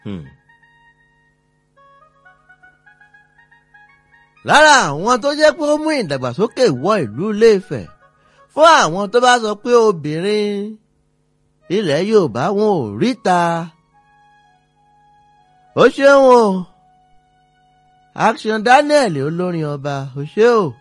lára àwọn tó jẹ́ pé ó mú ìdàgbàsókè wọ ìlú Ilé-Ifẹ̀ fún àwọn tó bá sọ pé obìnrin ilẹ̀ Yorùbá wọn ò ríta. ó ṣeun o Action Daniel olórin ọba ó ṣe o.